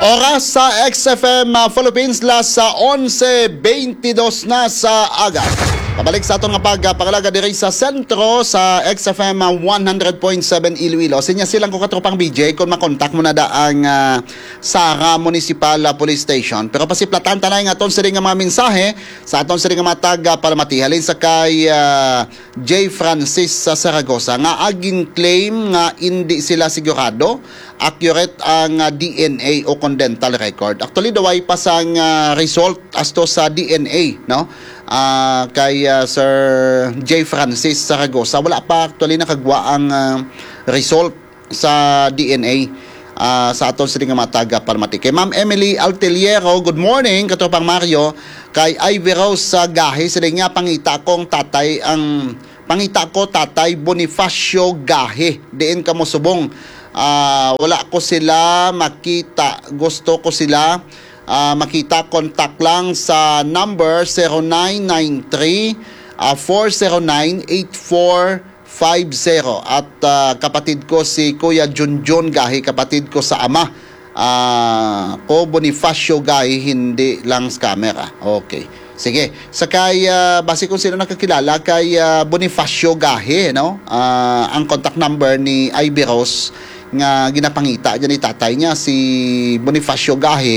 Oras sa XFM Philippines sa 11:22 na sa aga. Pabalik sa atong pagpangalaga diri sa sentro sa XFM 100.7 Iloilo. Sinya silang ko katropang BJ kung makontak mo na da ang Sara Municipal Police Station. Pero pasiplatan tanay nga aton siring nga mga mensahe sa aton siring nga matag palamati halin sa kay J. Francis sa Saragosa nga agin claim nga hindi sila sigurado accurate ang DNA o dental record. Actually daway pa sang result as to sa DNA, no? Kay Sir J. Francis Saragosa wala pa actually nakagwa ang result sa DNA sa aton sining nga mataga palmati. Kay Ma'am Emily Alteliero, good morning katropang Mario. Kay Ivy Rose sa Gahi sining nga pangita kong tatay ang pangita ko tatay Bonifacio Gahi diin kamo subong. Wala ko sila makita, gusto ko sila makita, contact lang sa number 0993-409-8450 at kapatid ko si Kuya Junjun Gahi, kapatid ko sa ama ko Bonifacio Gahi, hindi lang scammer. Okay, sige, sakay base kung sino nakakilala kay Bonifacio Gahi, no? Ang contact number ni Ivy Rose nga ginapangita dyan ni tatay niya si Bonifacio Gahi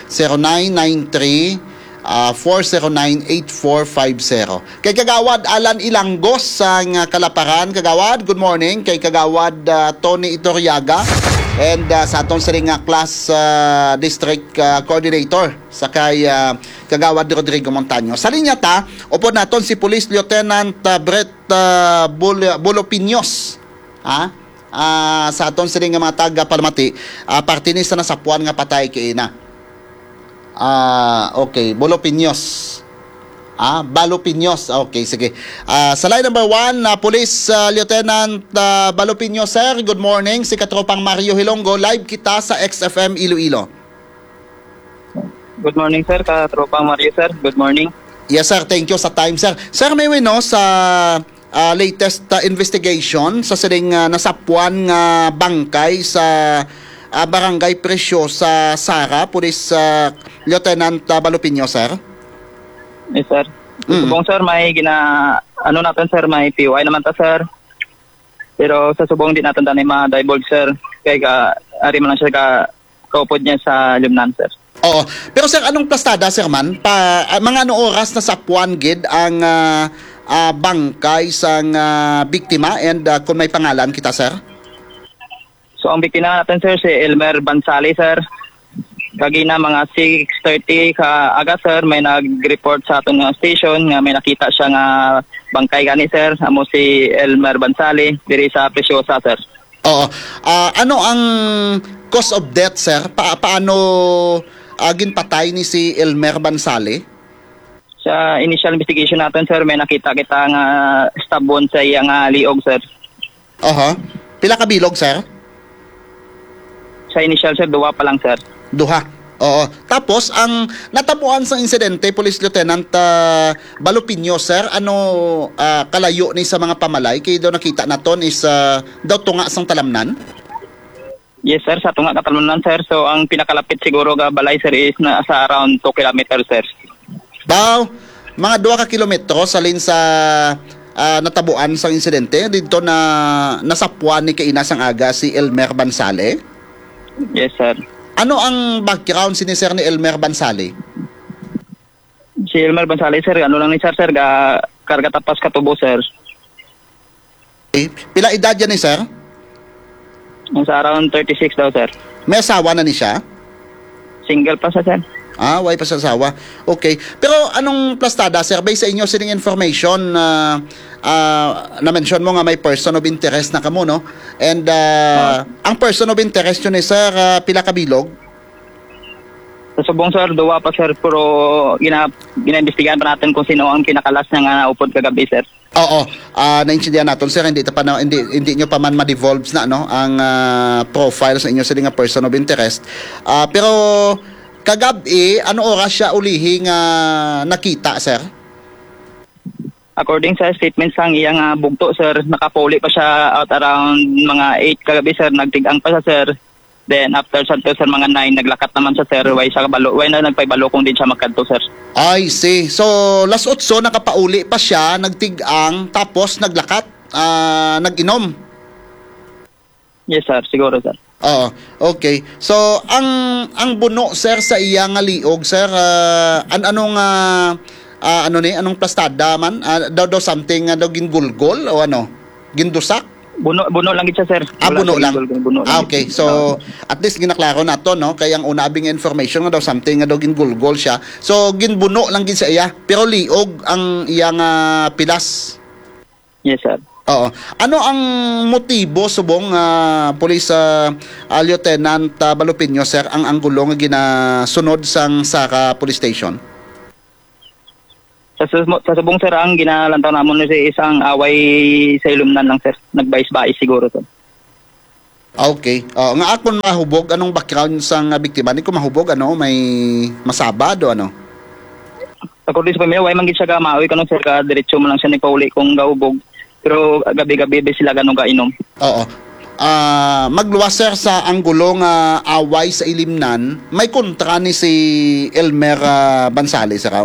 0993-409-8450. Kay Kagawad Alan Ilanggos sa Kalaparan. Kagawad, good morning. Kay Kagawad Tony Itoriaga and sa atong siring class district coordinator sa kay Kagawad Rodrigo Montaño. Sa linya ta upo naton si Police Lieutenant Brett Bolopinos sa aton siring nga mga taga Palmati, partinista na sa puan nga patay kay ina. Okay, Bolopinos. Balopinos. Okay, sige. Sa line number 1, Police Lieutenant Balopinos, sir. Good morning. Si katropang Mario Hilonggo, live kita sa XFM Iloilo. Good morning, sir. Katropang Mario, sir. Good morning. Yes, sir. Thank you sa time, sir. Sir, may wino sa latest investigation sa siring nasapuan nga bangkay sa Barangay Presyo sa Sara, Police Lieutenant Balopino, sir. Yes, sir. Subong, sir, may natin, sir, may POI naman ta, sir. Pero sa subong din natin tanay ma-divulge, sir. Kaya ari man lang siya kaupod niya sa Lumnan, sir. Oo. Pero sir, anong plastada, sir man? Mga ano oras na sapuan gid ang bangkay sang biktima and kung may pangalan kita, sir? So ang biktima natin, sir, si Elmer Bansali, sir. Kagina mga 6:30 ka aga, sir, may nag-report sa atong station nga may nakita siya nga bangkay gani, sir. Amo si Elmer Bansali diri sa Preciosa, sir. Oo. Ano ang cause of death, sir? Paano ginpatay ni si Elmer Bansali? Sa initial investigation natin, sir, may nakita kita nga stab wound sa iyang liog, sir. Pila ka bilog, sir? Sa initial, sir, 2 pa lang, sir. 2. Oo. Tapos, ang natapuan sa insidente, Police Lieutenant Balopino, sir, ano kalayo ni sa mga pamalay? Kaya daw nakita naton is daw tunga sang talamnan? Yes, sir, sa tunga ka talamnan, sir. So, ang pinakalapit siguro ga balay, sir, is na sa around 2 kilometers, sir. Bao, mga 2 ka kilometro salin sa natabuan sa insidente dito na nasapuan ni kainasang aga si Elmer Bansali. Yes, sir. Ano ang background ni sir ni Elmer Bansali? Si Elmer Bansali, sir, ano lang ni sir, karga tapas katubo, sir. Pila edad yan ni sir? Sa around 36 daw, sir. May asawa na ni siya? Single pa siya, sir. Way pa sa asawa. Okay. Pero anong plastada, sir? Based sa inyo sining information na-mention mo nga may person of interest na kamo, no? And ang person of interest yun sir, pila kabilog? Sa subong, sir, 2 pa, sir, pero gina-investigahan pa natin kung sino ang kinakalas niya nga upod kagabi, sir. Oo. Naintindihan natin, sir, hindi nyo pa man ma-devolve na, no, ang profile sa inyo sining nga person of interest. Pero kagabi, ano oras siya ulihing nakita, sir? According sa statements sang iyang bugto, sir, nakapuli pa siya out around mga 8 kagabi, sir. Nagtigang pa siya, sir. Then after sa to, sir, mga 9, naglakat naman siya, sir. Way siya kabalo. Way na nagpaybalo kung din siya magkadto, sir. I see. So, last 8, nakapauli pa siya, nagtigang, tapos naglakat, nag-inom. Yes, sir. Siguro, sir. Oo, okay. So, ang buno, sir, sa iya nga liog, sir, anong plastada man? Daw something, daw gingulgol o ano? Gindusak? Buno lang gid siya, sir. Buno lang. Buno lang Okay. gid. So, at least ginaklaro na to, no? Kaya ang una abing information nga daw something nga daw gingulgol siya. So, ginbuno lang gid sa iya. Pero liog ang iyang pilas. Yes, sir. Oo. Ano ang motibo subong Police Lieutenant Balupino, sir, ang anggulo nga ginasunod sang Sara Police Station? Sa subong, sir, ang ginalantaw namon si isang away sa ilumnan lang, sir. Nagbais-bais siguro, sir. Okay. Nga akon mahubog anong background sang biktima ni ko mahubog ano may masabado ano? According sa pamilya, way man gid siya gamaoy kanang, sir, ka diretso mo lang siya ni pauli kung gahubog. Pero gabi-gabi sila ganun kainom. Oo. Magluwas, sir, sa anggulong away sa ilimnan, may kontra ni si Elmer Bansales, sir.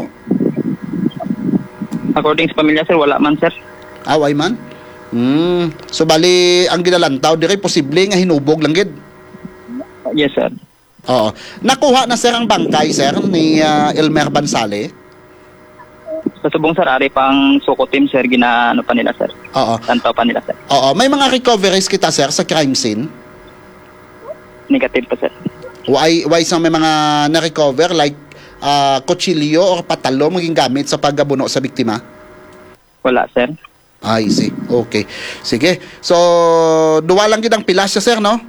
According sa pamilya, sir, wala man, sir. Away man? So, bali, ang ginalantaw, di rin posible nga hinubog lang gid. Yes, sir. Oo. Nakuha na, sir, ang bangkay, sir, ni Elmer Bansales. Sa subong, sir, ari pang suko team, sir, ginaano pa nila, sir. Oo. Tantaw pa nila, sir. Oo. May mga recoveries kita, sir, sa crime scene. Negative pa, sir. Why sa may mga na-recover like kutsilyo or patalo maging gamit sa paggabuno sa biktima? Wala, sir. I see. Okay. Sige. So, duwa lang gid ang pilas siya, sir, no?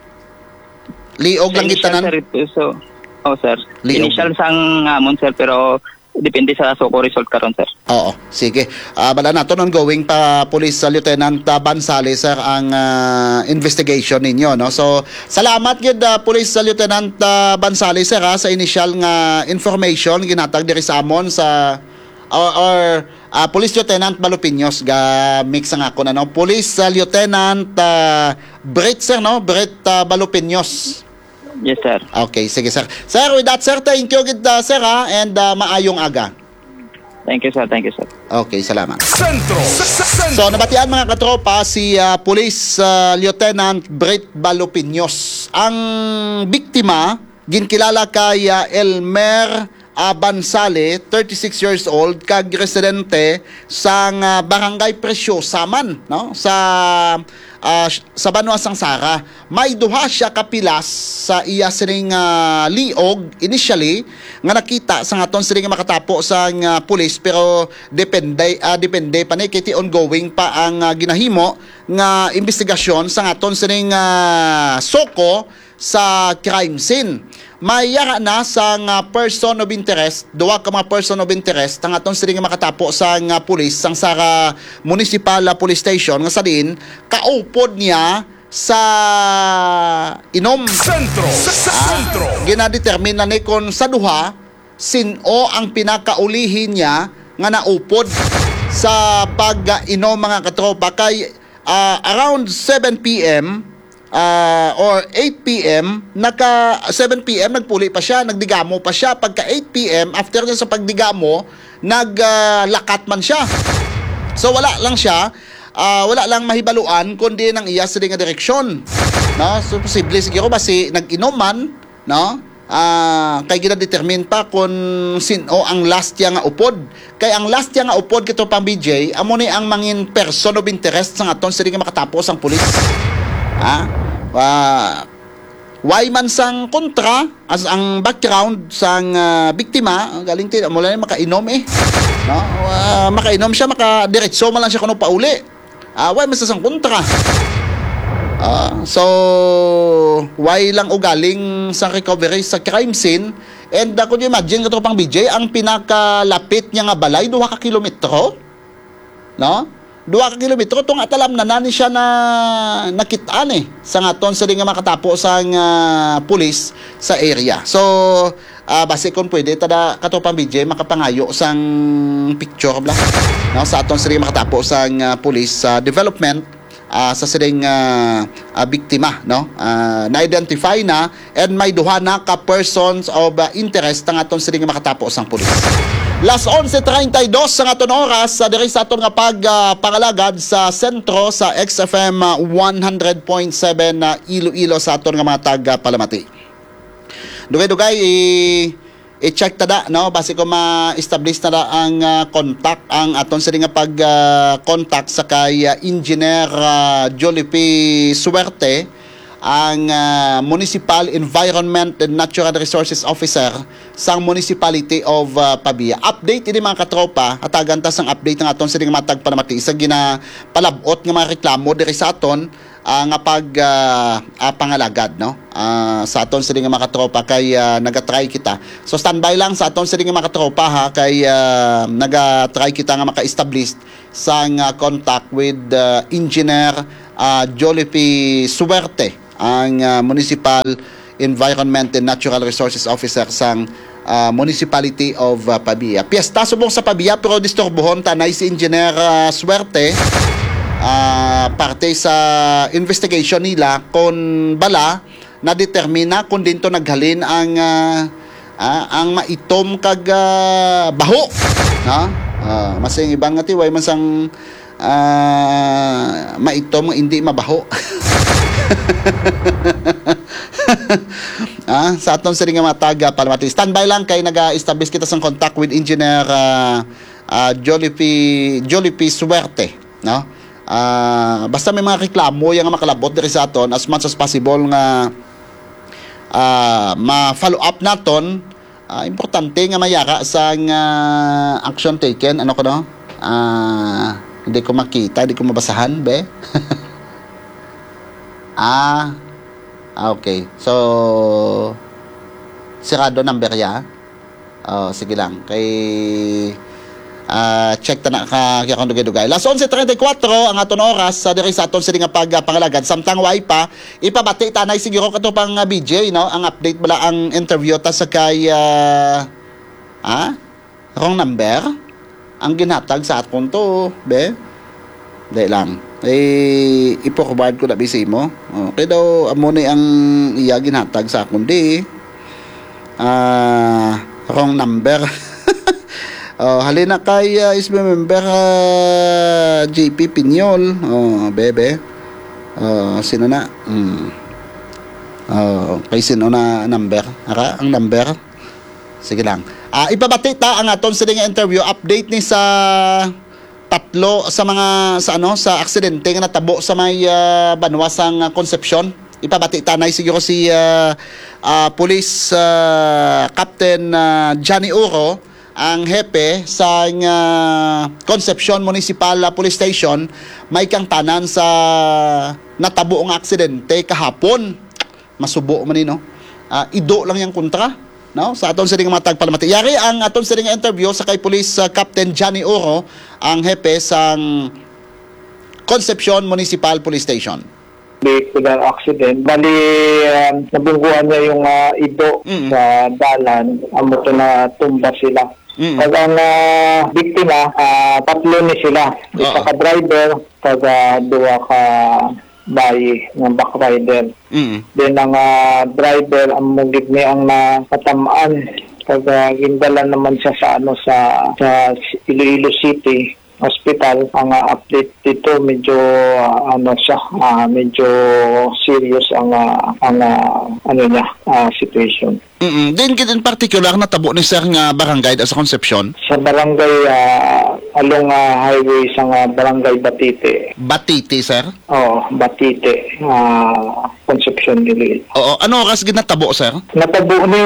Liog lang gid tanan. Sir, sir. Liog. Initial sang amon, sir, pero depende sa suko result karon, sir. Oo. Sige. Bala naton ongoing pa Police Lieutenant Bansales, sir, ang investigation ninyo, no? So, salamat gid Police Lieutenant Bansales, sir, sa initial nga information ginatag diri sa amon sa or Police Lieutenant Balupinos ga mix ang ako na, no? Police Lieutenant Brett, sir, no? Brett Balupinos. Yes, sir. Okay, sige, sir. Sir, with that, sir, thank you gid, sir, and maayong aga. Thank you, sir. Thank you, sir. Okay, salamat. So, nabatian mga katropa si Police Lieutenant Brett Balupinos. Ang biktima, ginkilala kay Elmer Bansale, 36 years old, kag residente sang Barangay Preciosa man, no? Sa Banwa sang Sara. May duha siya kapilas sa iya sining liog initially nga nakita sa aton sining makatapo sang pulis, pero depende pa ni kiti ongoing pa ang ginahimo nga investigasyon sa aton sining soko sa crime scene. May yara na sa person of interest, duwa ka mga person of interest ang aton sining makatapo sa pulis sang Sara Municipal Police Station nga salin kaupod niya sa inom. Sentro. Ginadetermine na ni kon sa duha sino ang pinakaulihin niya nga naupod sa pag-inom, mga katropa, kay around 7 p.m. Or 8 p.m. 7 p.m. nagpuli pa siya, nagdigamo pa siya. Pagka 8 p.m. after niya sa pagdigamo, naglakat man siya. So wala lang siya, wala lang mahibaluan kundi nang iya sa nga direksyon, no? So posible siguro ba si nag-inom man, no? Kay gina-determine pa kung sino ang last niya nga upod. Kay ang last niya nga upod kito pang BJ, amo ni ang mangin person of interest sa aton sila nga makatapos ang pulis. Why man sang kontra as ang background sang biktima galing tin mo lang makainom no? Makainom siya, makadiretso man lang siya kuno pauli. Why man sang kontra. So why lang ugaling sa recovery sa crime scene. And could you imagine kato pang BJ, ang pinakalapit niya nga balay 2 ka kilometro, no? 2 ka kilometro, itong atalam na nani siya na nakitaan sa ngaton sa nga makatapo sa pulis sa area. So, base kung pwede, tada katopang BJ, makapangayo sang picture bla, no? Sa aton sa makatapo sa pulis sa development sa sining biktima, no? Na-identify na and may duha na ka persons of interest ang aton sining makatapos ang pulis. Las 11:32 sa aton oras sa diri sa aton nga pangalagad sa sentro sa XFM 100.7 Iloilo sa aton nga mga taga-Palamati. Dugay-dugay i-check tada, no, base ko ma-establish na ang contact ang aton sa nga pag-contact sa kay Engineer Jollibee Suerte, ang Municipal Environment and Natural Resources Officer sa Municipality of Pabia. Update ini mga katropa, hatagan ta sang update ng aton sa nga matag Palamati sa ginapalabot nga mga reklamo diri sa aton nga pangalagad, no, sa aton sa nga mga katropa kay nagatry kita. So standby lang sa aton sa nga mga katropa ha, kay nagatry kita nga maka-establish sa contact with Engineer Jollibee Suerte, ang Municipal Environment and Natural Resources Officer sang Municipality of Pabia. Piyesta subong sa Pabia pero disturbohon tanay si Engineer Suerte, parte sa investigation nila kung bala na determina kung dinto naghalin ang maitom kag baho, ha? Masing ibang ngati way masang maitom hindi mabaho. Sa aton sa nga mga taga-Palamati. Standby lang kay naga-establish kita sa contact with Engineer Jollibee Suerte, no? Basta may mga reklamo yang makalabot diri sa aton, as much as possible nga ma-follow up naton. Importante nga mayara sa action taken, ano ko, no? Hindi ko makita, hindi ko mabasahan, be. Okay. So, sirado number ya. Sige lang. Kay check ta na ka kung dugay-dugay. Las 11:34 ang aton oras sa diri sa aton sa nga pangalagad. Samtang way pa, ipabati tanay siguro kato pang BJ, no? Ang update bala ang interview ta sa kay wrong number ang ginhatag sa aton to, be. Dahil lang. I-forward ko na bisi mo. Okay daw, amo na ang iya ginhatag sa akong di. Wrong number. Halina kay is member JP Pinyol. Bebe. Sino na? Kay sino na number? Ara, ang number? Sige lang. Ipabati ta ang aton sa interview. Update ni sa tatlo sa mga sa aksidente nga natabo sa may banwasang Concepcion. Ipabati tanay siguro si Police Captain Johnny Uro, ang hepe sa Concepcion Municipal Police Station. May kang tanan sa natabo nga aksidente kahapon. Masubo man ni, no? Ido lang yang kontra, no? Sa aton sa mga tagpalamati. Yari ang aton sa interview sa kay Police Captain Johnny Uro, ang hepe sang Concepcion Municipal Police Station. Vehicular accident. Bali, nabungguan niya yung ido sa dalan. Amo to na tumba sila. Pag ang biktima, tatlo ni sila. Isa ka driver, pag duwa ka bayi ng back rider. Then ang driver, ang mugid niya ang nakatamaan. Pag gindala naman siya sa Iloilo City Hospital, ang update dito medyo medyo serious ang situation. Din gid in particular natabo ni sir nga barangay sa Concepcion. Sa barangay along highway sa barangay Batite. Batite, sir? Batite. Concepcion dili. Ano oras gid natabo, sir? Natabo ni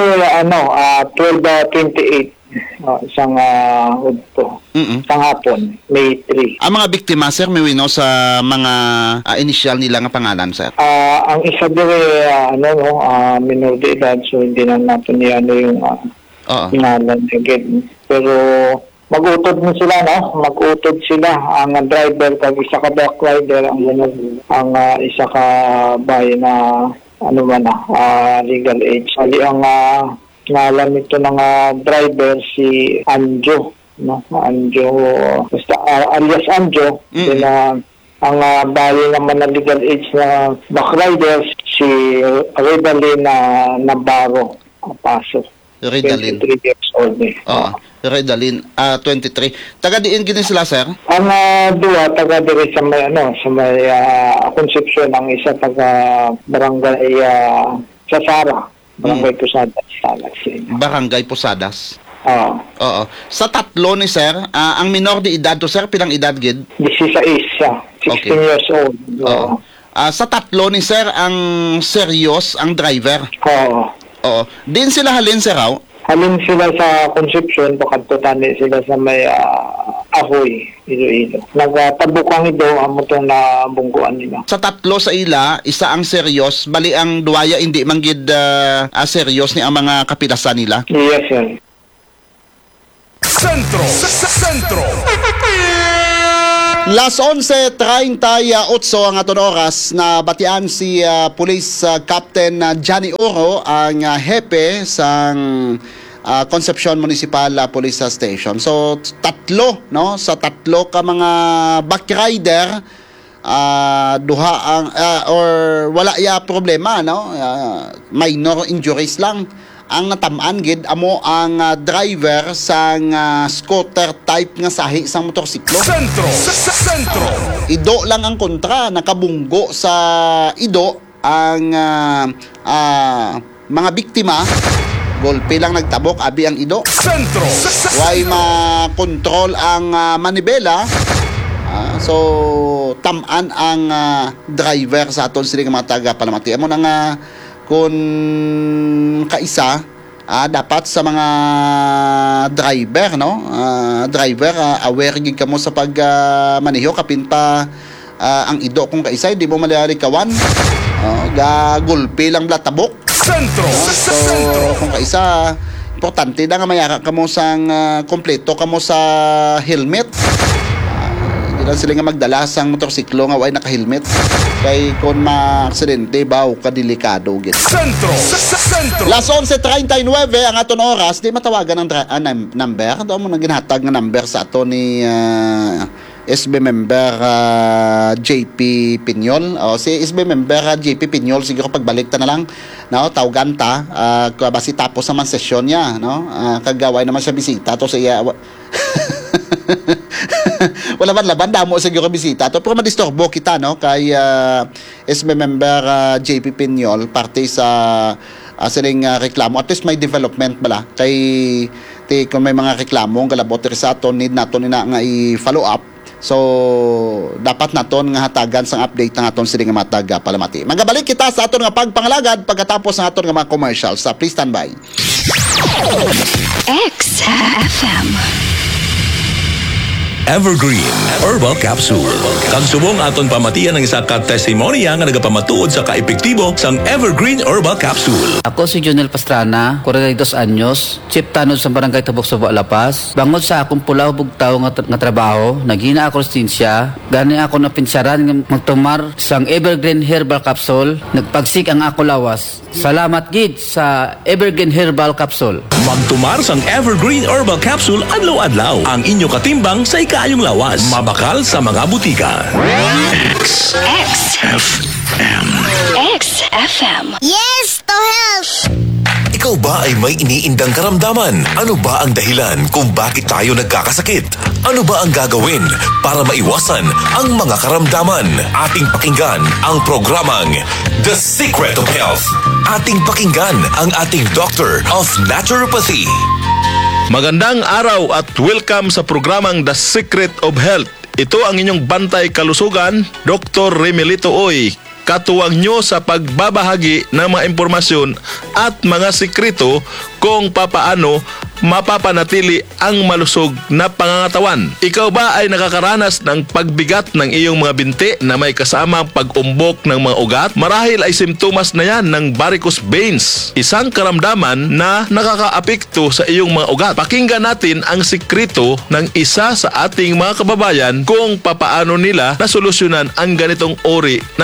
12:28. Isang udto. Isang hapon, May 3. Ang mga biktima, sir, may wino sa mga initial nila nga pangalan, sir? Ang isa diri minor de edad, so hindi na natin yung pangalan again. Pero mag-utod mo sila, no? Mag-utod sila. Ang driver, kag isa ka back rider, ang isa ka bayan na legal age. Ali ang ngalan nito ng driver si Anjo, no? Anjo, basta alias Anjo. Ang bali naman na legal age na backriders, si Redalyn Navarro Paso. Redalyn. 23 years old eh. Oo. Redalyn, 23. Taga diin gini sila, sir? Ang duwa, taga dire sa may, Concepcion, ang isa taga barangay Sasara, barangay Posadas, Salas. Barangay Posadas. Oo. Oo. Sa tatlo ni sir, ang minor de edad to, sir, pilang edad gid? 16 siya, 16 Okay. years old. Oo. Sa tatlo ni sir, ang serious ang driver. Oo. Oo. Din sila halin, sir, raw? Halin sila sa Concepcion, pakatutani sila sa may Ahoy, Iloilo. Nagtabukang ito, amo itong nabungguan nila. Sa tatlo sa ila, isa ang serious, bali ang duwaya hindi manggid serious ni ang mga kapilasan nila. Yes, sir. Sentro. Las 11:38 ang aton oras na batian si Police Captain Johnny Oro ang hepe sang Concepcion Municipal Police Station. So tatlo, no, sa tatlo ka mga backrider duha ang or wala ya problema, no, minor injuries lang ang natamaan gid amo ang driver sang scooter type nga sahi sang motorsiklo. Sentro. Ido lang ang kontra, nakabunggo sa ido ang mga biktima. Golpe lang nagtabok abi ang ido. Sentro. Way ma-control ang manibela. So tamaan ang driver sa aton sila mga taga Palamati. Amo nang kung kaisa dapat sa mga driver, no, aware gid kamo sa pag maneho kapin pa ang ido kung kaisa di mo malalikawan, gagulpi lang blatabok. Sentro. So kung kaisa importante na nga mayaka kamo sang kompleto kamo sa helmet. Hindi sila nga magdala sang motorsiklo nga way naka-helmet. Kay kung ma-aksidente ba o kadelikado gid. Sentro. Las 11:39 ang aton oras, di matawagan ang number. Daw mo nang ginhatag nga number sa ato ni SB member JP Pinyol. Si SB member JP Pinyol siguro pagbalik ta na lang, no, tawagan ta basi tapos naman sesyon niya, no. Kagaway naman siya bisita to sa iya. Wala man laban damo siguro bisita to pero madisturbo kita, no, kay SB member JP Pinyol parte sa siling reklamo, at least may development bala kay kung may mga reklamo ang galabot sa aton need naton nga i-follow up. So dapat naton nga hatagan sang update ng aton siling nga matag Palamati. Magabalik kita sa aton nga pagpangalagad pagkatapos ng aton nga mga commercials. Please stand by. XFM. Evergreen Herbal Capsule. Kag subong aton pamatian ng isa ka testimonya nga nagapamatuod sa kaepektibo sang Evergreen Herbal Capsule. Ako si Jonel Pastrana, 42 anyos, chief tanod sa barangay Tabok Subo, Lapas. Bangod sa akong pulaw bugtaw nga trabaho, nagina ako resistensya, gani ako na pinsyaran nga magtumar sang Evergreen Herbal Capsule, nagpagsik ang ako lawas. Salamat gid sa Evergreen Herbal Capsule. Magtumar sang Evergreen Herbal Capsule adlaw-adlaw. Ang inyo katimbang sa ikayong lawas. Mabakal sa mga butika. XFM. Yes to health! Ikaw ba ay may iniindang karamdaman? Ano ba ang dahilan kung bakit tayo nagkakasakit? Ano ba ang gagawin para maiwasan ang mga karamdaman? Ating pakinggan ang programang The Secret of Health. Ating pakinggan ang ating Doctor of Naturopathy. Magandang araw at welcome sa programang The Secret of Health. Ito ang inyong bantay kalusugan, Dr. Remelito Oy. Katuwang nyo sa pagbabahagi ng mga impormasyon at mga sikreto kung papaano mapapanatili ang malusog na pangangatawan. Ikaw ba ay nakakaranas ng pagbigat ng iyong mga binti na may kasama pag-umbok ng mga ugat? Marahil ay simptomas na yan ng varicose veins, isang karamdaman na nakakaapekto sa iyong mga ugat. Pakinggan natin ang sikreto ng isa sa ating mga kababayan kung papaano nila nasolusyonan ang ganitong uri ng karamdaman.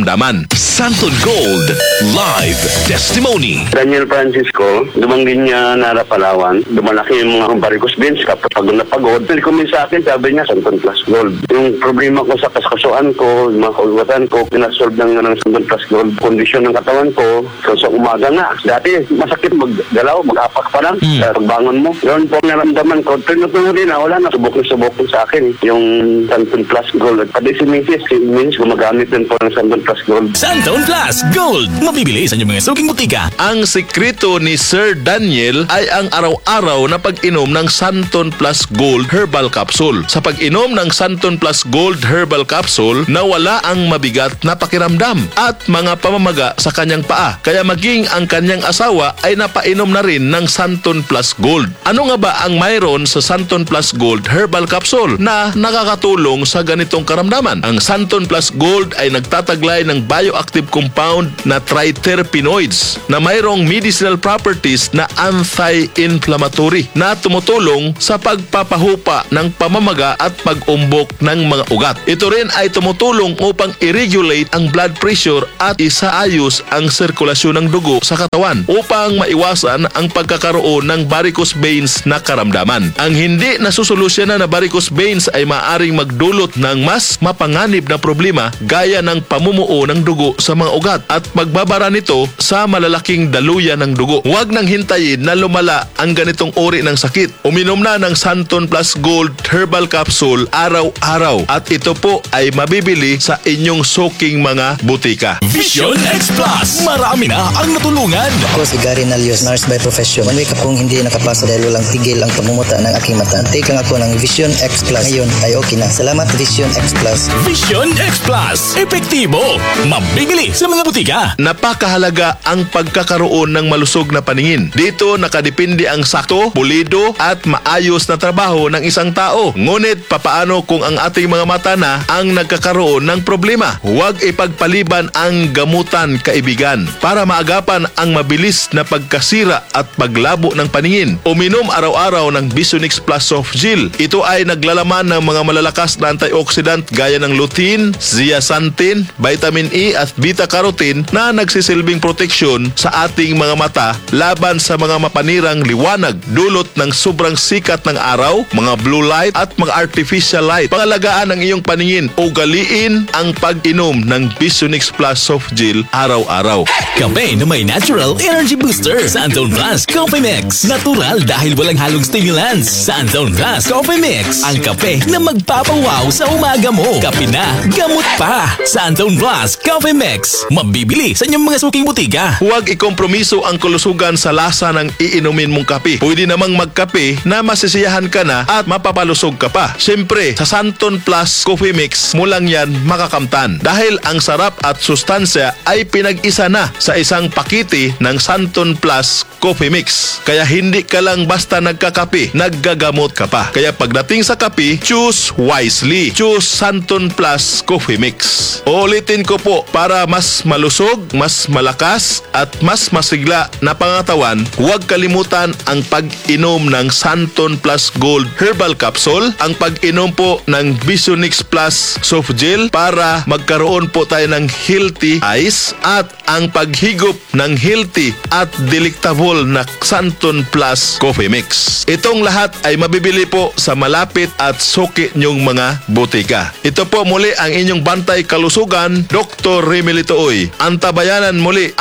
karamdaman. Santon Gold Live Testimony. Daniel Francisco, dumanggin niya Nara Palawan. Dumalaki yung mga varicose veins kapag pagod na pagod. Nag-comment sa akin, sabi niya, Santon Plus Gold. Yung problema ko sa kaskasuan ko, yung mga kaulgatan ko, pinasolve ng Santon Plus Gold. Kondisyon ng katawan ko, so sa umaga nga. Dati, masakit maggalaw, mag-apak pa lang. Pagbangon mo. Yun po naramdaman ko. Tinutuloy din na wala na. Subok sa akin yung Santon Plus Gold. Pati si Mrs. gumagamit din po ng Santon Plus Gold. Santon Plus Gold. Mabibili sa inyong mga suking butika. Ang sikreto ni Sir Daniel ay ang araw-araw na pag-inom ng Santon Plus Gold Herbal Capsule. Sa pag-inom ng Santon Plus Gold Herbal Capsule, nawala ang mabigat na pakiramdam at mga pamamaga sa kanyang paa. Kaya maging ang kanyang asawa ay napainom na rin ng Santon Plus Gold. Ano nga ba ang mayroon sa Santon Plus Gold Herbal Capsule na nakakatulong sa ganitong karamdaman? Ang Santon Plus Gold ay nagtataglay ng bioactive compound na triterpenoids na mayroong medicinal properties na anti-inflammatory na tumutulong sa pagpapahupa ng pamamaga at pag-umbok ng mga ugat. Ito rin ay tumutulong upang i-regulate ang blood pressure at isaayos ang sirkulasyon ng dugo sa katawan upang maiwasan ang pagkakaroon ng varicose veins na karamdaman. Ang hindi nasusolusyonan na varicose veins ay maaring magdulot ng mas mapanganib na problema gaya ng pamumuo ng dugo sa mga ugat at pagbabara nito sa malalaking daluyan ng dugo. Huwag nang hintayin na lumala ang ganitong uri ng sakit. Uminom na ng Santon Plus Gold Herbal Capsule araw-araw at ito po ay mabibili sa inyong suking mga butika. Vision X Plus. Marami na ang natulungan. Ako si Gary Nalios, nurse by profession. One week akong hindi nakapasa dahil walang tigil ang pagmumuta ng aking mata. Take lang ako ng Vision X Plus. Ngayon ay okay na. Salamat Vision X Plus. Vision X Plus. Epektibo. Mabibili sa mga butika. Napakahalaga ang pagkakaroon ng malusog na paningin. Dito nakadepende ang sakto, pulido at maayos na trabaho ng isang tao. Ngunit papaano kung ang ating mga mata na ang nagkakaroon ng problema? Huwag ipagpaliban ang gamutan, kaibigan, para maagapan ang mabilis na pagkasira at paglabo ng paningin. Uminom araw-araw ng Visionix Plus Soft Gel. Ito ay naglalaman ng mga malalakas na antioxidant gaya ng lutein, zeaxanthin, vitamin E at beta-carotene na nagsisilbing proteksyon sa ating mga mata laban sa mga mapanirang liwanag dulot ng sobrang sikat ng araw, mga blue light at mga artificial light. Pangalagaan ang iyong paningin, ugaliin ang pag-inom ng Visionix Plus Soft Gel araw-araw. Kape na may natural energy booster. Santon Plus Coffee Mix. Natural dahil walang halong stimulants. Santon Plus Coffee Mix. Ang kape na magpapawaw sa umaga mo. Kape na, gamot pa. Santon Plus Coffee Mix. Mabibili sa inyong mga suking butika. Huwag ikompromiso ang kalusugan sa lasa ng iinumin mong kape. Pwede namang magkape na masisiyahan ka na at mapapalusog ka pa. Siyempre, sa Santon Plus Coffee Mix mo lang yan makakamtan. Dahil ang sarap at sustansya ay pinag-isa na sa isang pakete ng Santon Plus Coffee Mix. Kaya hindi ka lang basta nagkakape, naggagamot ka pa. Kaya pagdating sa kape, choose wisely. Choose Santon Plus Coffee Mix. Ulitin ko po, para mas malusog, mas malakas at mas masigla na pangatawan, huwag kalimutan ang pag-inom ng Santon Plus Gold Herbal Capsule, ang pag-inom po ng Visionix Plus Soft Gel para magkaroon po tayo ng healthy eyes at ang paghigop ng healthy at delectable na Santon Plus Coffee Mix. Itong lahat ay mabibili po sa malapit at suki nyong mga butika. Ito po muli ang inyong bantay kalusugan, Dr. Remelito Oy. Antabayanan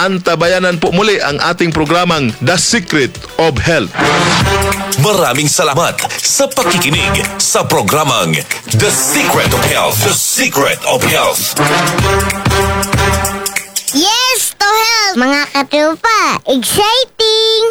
po muli ang ating programang The Secret of Health. Maraming salamat sa pakikinig sa programang The Secret of Health. The Secret of Health. Yes to health, mga katropa. Exciting!